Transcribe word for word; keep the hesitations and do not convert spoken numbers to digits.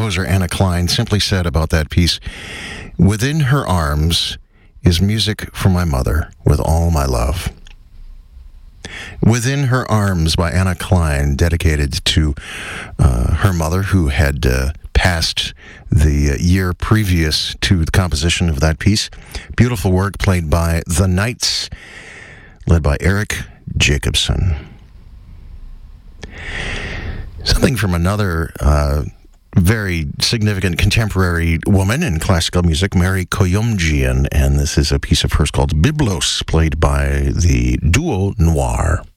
composer Anna Klein simply said about that piece, "Within her arms is music for my mother with all my love." Within Her Arms by Anna Klein, dedicated to uh, her mother, who had uh, passed the year previous to the composition of that piece. Beautiful work played by The Knights, led by Eric Jacobson. Something from another uh, very significant contemporary woman in classical music, Mary Koyomjian, and this is a piece of hers called Byblos, played by the Duo Noir.